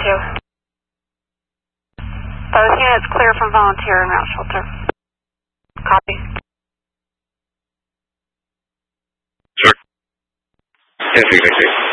2. Both units clear from volunteer and route shelter. Copy. Sure. 10-3,